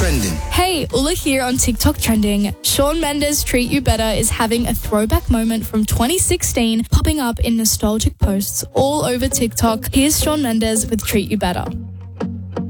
trending. Hey, Ulla here on TikTok Trending. Shawn Mendes' Treat You Better is having a throwback moment from 2016 popping up in nostalgic posts all over TikTok. Here's Shawn Mendes with Treat You Better.